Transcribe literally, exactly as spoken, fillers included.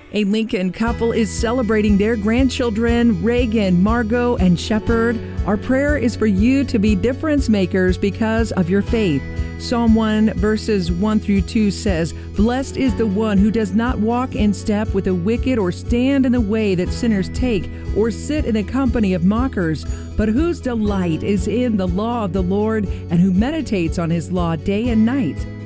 A Lincoln couple is celebrating their grandchildren, Reagan, Margot, and Shepard. Our prayer is for you to be difference makers because of your faith. Psalm one verses one through two says, "Blessed is the one who does not walk in step with the wicked or stand in the way that sinners take or sit in the company of mockers, but whose delight is in the law of the Lord and who meditates on his law day and night."